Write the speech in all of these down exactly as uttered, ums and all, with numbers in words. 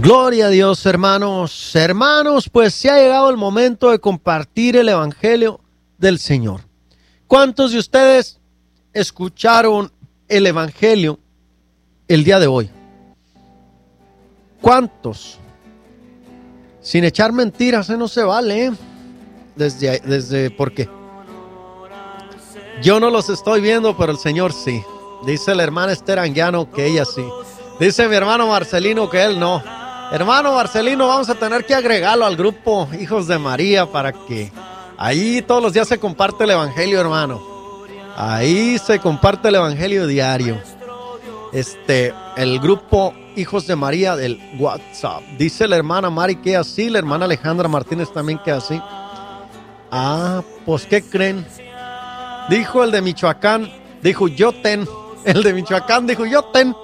Gloria a Dios, hermanos. Hermanos, pues se ha llegado el momento de compartir el evangelio del Señor. ¿Cuántos de ustedes escucharon el evangelio el día de hoy? ¿Cuántos? Sin echar mentiras, ¿eh? No se vale, ¿eh? Desde, desde, ¿por qué? Yo no los estoy viendo, pero el Señor sí. Dice la hermana Esther Anguiano que ella sí. Dice mi hermano Marcelino que él no. Hermano Marcelino, vamos a tener que agregarlo al grupo Hijos de María para que ahí todos los días se comparte el evangelio, hermano. Ahí se comparte el evangelio diario. Este, el grupo Hijos de María del WhatsApp. Dice la hermana Mari que así, la hermana Alejandra Martínez también que así. Ah, pues ¿qué creen? Dijo el de Michoacán, dijo yo ten. El de Michoacán dijo yo ten.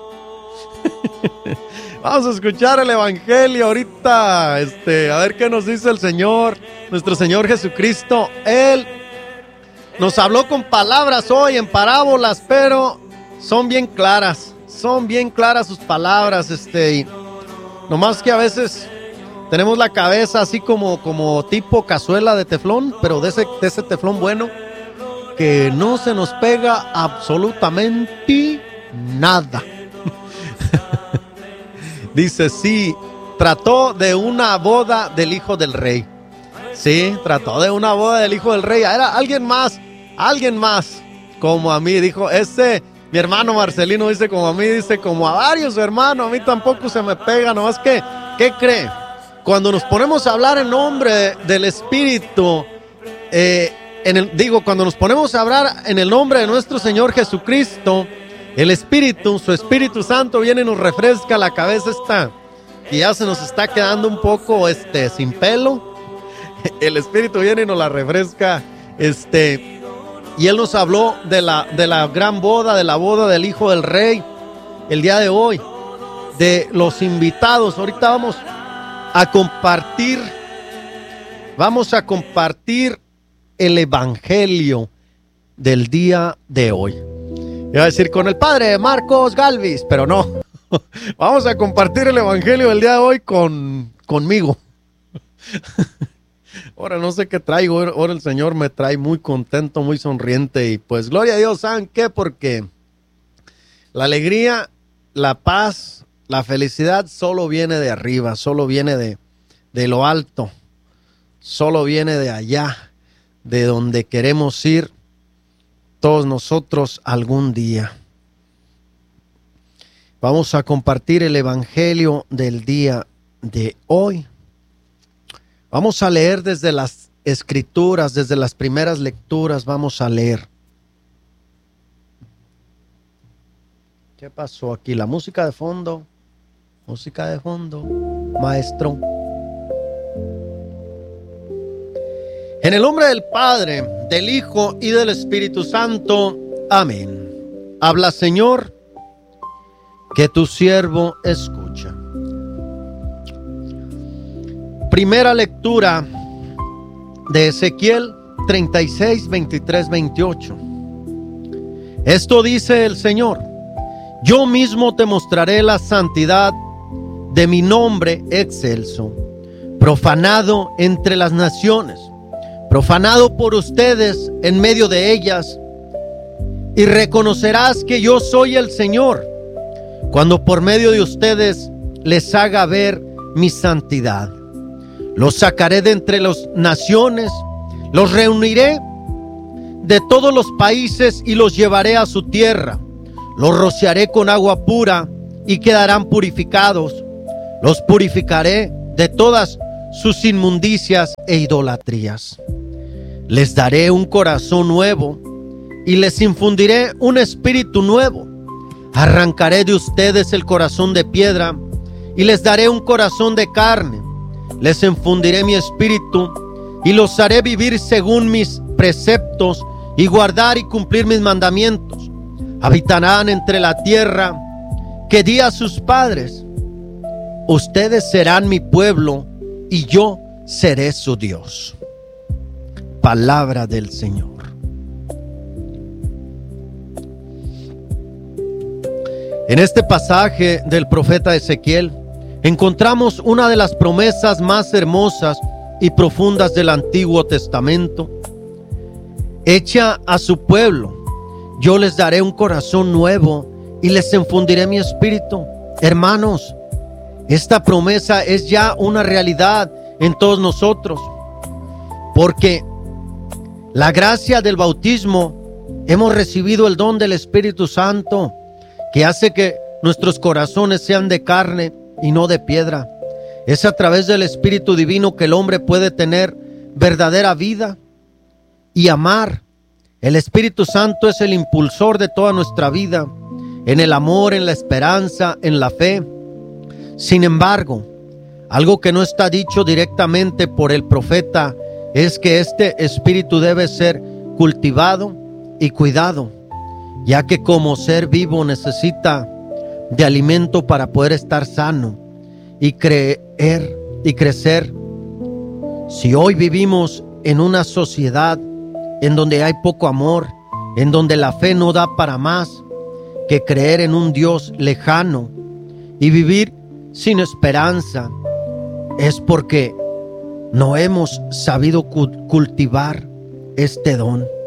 Vamos a escuchar el evangelio ahorita, este, a ver qué nos dice el Señor, nuestro Señor Jesucristo. Él nos habló con palabras hoy en parábolas, pero son bien claras, son bien claras sus palabras, este, y nomás que a veces tenemos la cabeza así como, como tipo cazuela de teflón, pero de ese, de ese teflón bueno, que no se nos pega absolutamente nada. Dice, sí, trató de una boda del hijo del rey. Sí, trató de una boda del hijo del rey. Era alguien más, alguien más, como a mí, dijo, ese, mi hermano Marcelino dice como a mí, dice como a varios hermanos, a mí tampoco se me pega, nomás que, ¿qué cree? Cuando nos ponemos a hablar en nombre del Espíritu, eh, en el, digo, cuando nos ponemos a hablar en el nombre de nuestro Señor Jesucristo, el Espíritu, su Espíritu Santo viene y nos refresca la cabeza esta, que ya se nos está quedando un poco este, sin pelo. El Espíritu viene y nos la refresca, este, y Él nos habló de la, de la gran boda, de la boda del Hijo del Rey, el día de hoy, de los invitados. Ahorita vamos a compartir, vamos a compartir el evangelio del día de hoy. Iba a decir con el padre Marcos Galvis, pero no. Vamos a compartir el evangelio del día de hoy con, conmigo. Ahora no sé qué traigo, ahora el Señor me trae muy contento, muy sonriente. Y pues gloria a Dios, ¿saben qué? Porque la alegría, la paz, la felicidad solo viene de arriba, solo viene de, de lo alto, solo viene de allá, de donde queremos ir todos nosotros algún día. Vamos a compartir el evangelio del día de hoy. Vamos a leer desde las escrituras, desde las primeras lecturas, vamos a leer. ¿Qué pasó aquí? La música de fondo, música de fondo, maestro. En el nombre del Padre, del Hijo y del Espíritu Santo. Amén. Habla, Señor, que tu siervo escucha. Primera lectura de Ezequiel treinta y seis, veintitrés, veintiocho. Esto dice el Señor: yo mismo te mostraré la santidad de mi nombre excelso, profanado entre las naciones, profanado por ustedes en medio de ellas, y reconocerás que yo soy el Señor, cuando por medio de ustedes les haga ver mi santidad. Los sacaré de entre las naciones, los reuniré de todos los países y los llevaré a su tierra. Los rociaré con agua pura y quedarán purificados. Los purificaré de todas sus inmundicias e idolatrías. Les daré un corazón nuevo y les infundiré un espíritu nuevo. Arrancaré de ustedes el corazón de piedra y les daré un corazón de carne. Les infundiré mi espíritu y los haré vivir según mis preceptos y guardar y cumplir mis mandamientos. Habitarán entre la tierra que di a sus padres. Ustedes serán mi pueblo y yo seré su Dios. Palabra del Señor. En este pasaje del profeta Ezequiel encontramos una de las promesas más hermosas y profundas del Antiguo Testamento. Hecha a su pueblo, yo les daré un corazón nuevo y les infundiré mi espíritu. Hermanos, esta promesa es ya una realidad en todos nosotros, porque la gracia del bautismo hemos recibido el don del Espíritu Santo, que hace que nuestros corazones sean de carne y no de piedra. Es a través del Espíritu Divino que el hombre puede tener verdadera vida y amar. El Espíritu Santo es el impulsor de toda nuestra vida, en el amor, en la esperanza, en la fe. Sin embargo, algo que no está dicho directamente por el profeta es que este espíritu debe ser cultivado y cuidado, ya que como ser vivo necesita de alimento para poder estar sano y creer y crecer. Si hoy vivimos en una sociedad en donde hay poco amor, en donde la fe no da para más que creer en un Dios lejano y vivir sin esperanza, es porque no hemos sabido cultivar este don.